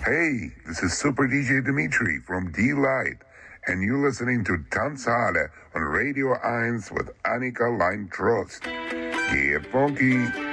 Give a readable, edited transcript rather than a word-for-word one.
Hey, this is Super DJ Dimitri from D-Light, and you're listening to Tanzale on Radio 1 with Annika Leintrost. Get funky!